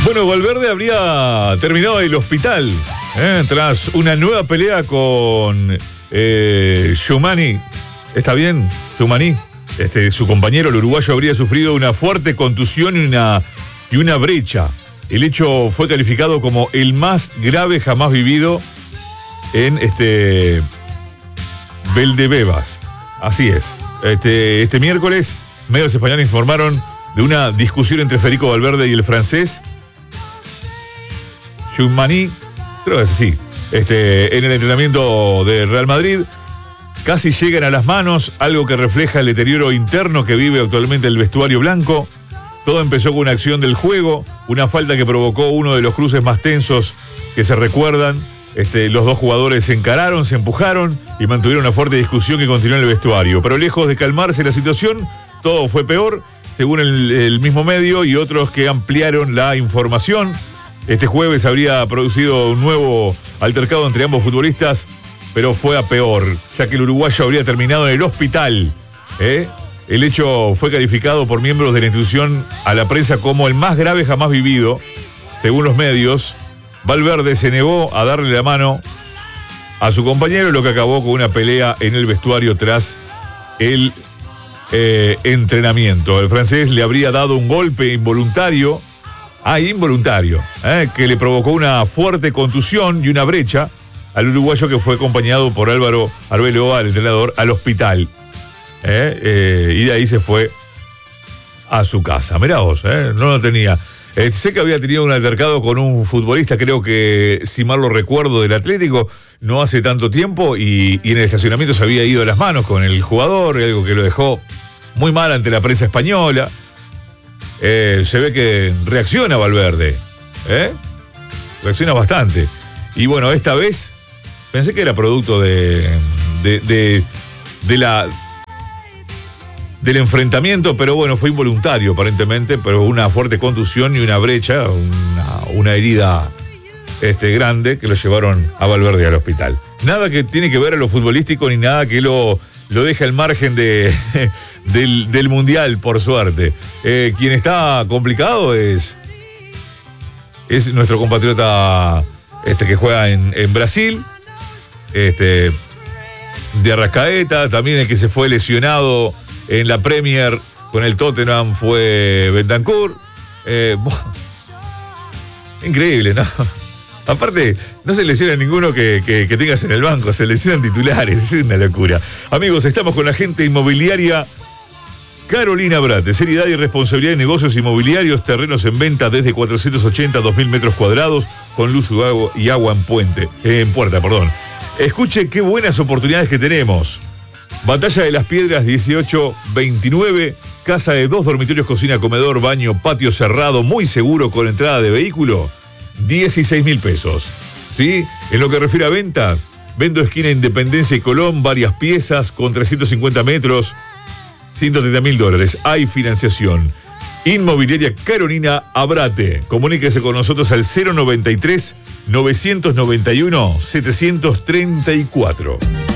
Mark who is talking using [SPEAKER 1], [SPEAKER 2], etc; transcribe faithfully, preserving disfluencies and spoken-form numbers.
[SPEAKER 1] Bueno, Valverde habría terminado el hospital ¿eh? tras una nueva pelea con eh, Tchouaméni. ¿Está bien, Tchouaméni? Este, su compañero, el uruguayo, habría sufrido una fuerte contusión y una, y una brecha. El hecho fue calificado como el más grave jamás vivido en este Valdebebas. Así es. Este, este miércoles, medios españoles informaron de una discusión entre Federico Valverde y el francés Tchouaméni, creo que es así, este, en el entrenamiento de Real Madrid. Casi llegan a las manos, algo que refleja el deterioro interno que vive actualmente el vestuario blanco. Todo empezó con una acción del juego, una falta que provocó uno de los cruces más tensos que se recuerdan. Este, los dos jugadores se encararon, se empujaron y mantuvieron una fuerte discusión que continuó en el vestuario. Pero lejos de calmarse la situación, todo fue peor, según el, el mismo medio y otros que ampliaron la información. Este jueves habría producido un nuevo altercado entre ambos futbolistas, pero fue a peor, ya que el uruguayo habría terminado en el hospital. ¿eh? El hecho fue calificado por miembros de la institución a la prensa como el más grave jamás vivido. Según los medios, Valverde se negó a darle la mano a su compañero, lo que acabó con una pelea en el vestuario tras el eh, entrenamiento. El francés le habría dado un golpe involuntario, ah, involuntario, eh, que le provocó una fuerte contusión y una brecha al uruguayo, que fue acompañado por Álvaro Arbeloa, el entrenador, al hospital. Eh, eh, y de ahí se fue a su casa. Mirá vos, eh, no lo tenía. Eh, sé que había tenido un altercado con un futbolista, creo que, si mal lo recuerdo, del Atlético, no hace tanto tiempo, y, y en el estacionamiento se había ido a las manos con el jugador, algo que lo dejó muy mal ante la prensa española. Eh, se ve que reacciona Valverde, ¿eh? reacciona bastante. Y bueno, esta vez pensé que era producto de, de, de, de la... del enfrentamiento, pero bueno, fue involuntario aparentemente, pero una fuerte contusión y una brecha, una, una herida este, grande, que lo llevaron a Valverde al hospital. Nada que tiene que ver a lo futbolístico, ni nada que lo, lo deje al margen de, del, del Mundial, por suerte. Eh, quien está complicado es, es nuestro compatriota este, que juega en, en Brasil, este, de Arrascaeta, también el que se fue lesionado en la Premier con el Tottenham fue Bentancur. Eh, increíble, ¿no? Aparte, no se lesiona ninguno que, que, que tengas en el banco, se lesionan titulares, es una locura. Amigos, estamos con la gente inmobiliaria Carolina Abrate. Seriedad y responsabilidad en negocios inmobiliarios, terrenos en venta desde cuatrocientos ochenta a dos mil metros cuadrados, con luz y agua, y agua en, puente, eh, en puerta. perdón. Escuche qué buenas oportunidades que tenemos. Batalla de las Piedras dieciocho veintinueve, casa de dos dormitorios, cocina, comedor, baño, patio cerrado, muy seguro, con entrada de vehículo, dieciséis mil pesos. ¿Sí? En lo que refiere a ventas, vendo esquina Independencia y Colón, varias piezas con trescientos cincuenta metros, ciento treinta mil dólares. Hay financiación. Inmobiliaria Carolina Abrate. Comuníquese con nosotros al cero noventa y tres, novecientos noventa y uno, setecientos treinta y cuatro.